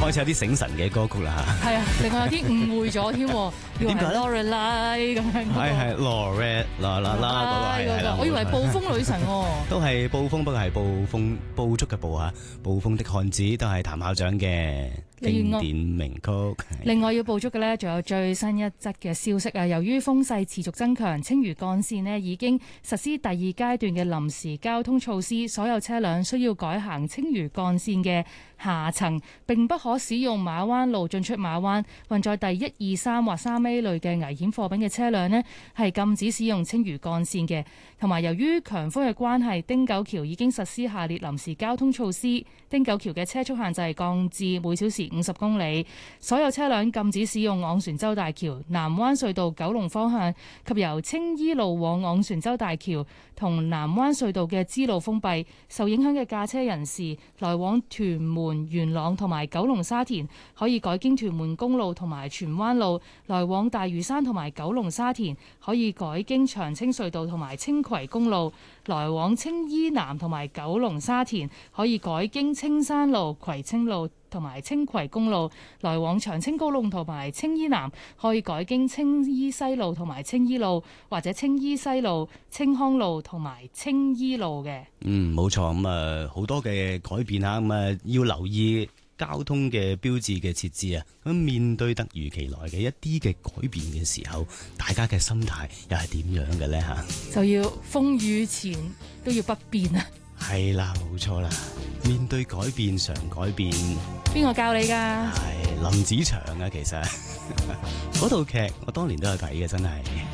開始有啲醒神嘅歌曲啦嚇。 係啊，另外有啲誤會咗添，以為係 Lorelei 咁樣。 係 Lorelei 啦啦啦嗰個係啦， 我以為暴風女神喎。 都係暴風，不過係捕捉嘅捕嚇，暴風的漢子都係譚校長嘅經典名曲。 另外要捕捉嘅呢，仲有最新一則嘅消息啊！由於風勢持續增強，青嶼幹線呢已經實施第二階段嘅臨時交通措施，所有車輛需要改行青嶼幹線嘅下層，並不可使用馬灣路進出馬灣。運載第1、2、3或3A 類嘅危險貨品嘅車輛呢，係禁止使用青嶼幹線嘅。同埋由於強風嘅關係，汀九橋已經實施下列臨時交通措施。汀九橋嘅車速限制降至每小時50公里，所有車輛禁止使用昂船洲大橋、南灣隧道九龍方向及由青衣路往昂船洲大橋同南灣隧道嘅支路封閉。受影響嘅駕車人士來往屯門、元朗同埋九龍沙田，可以改經屯門公路同埋荃灣路；來往大嶼山同埋九龍沙田，可以改經長青隧道同埋青葵公路；來往青衣南同埋九龍沙田，可以改經青山路、葵青路同埋青葵公路；來往長青高路同埋青衣南，可以改經青衣西路同埋青衣路，或者青衣西路、青康路同埋青衣路嘅。 冇錯，咁啊好多嘅改變啊，咁啊要留意交通嘅標誌嘅設置啊。咁面對突如其來嘅一啲嘅改變嘅時候，大家嘅心態又係點樣嘅呢？吓？ 就要風雨前都要不變啊！ 係啦，冇錯啦，面對改變常改變。 邊個教你㗎？ 係林子祥啊，其實嗰套劇我當年都有睇嘅，真係。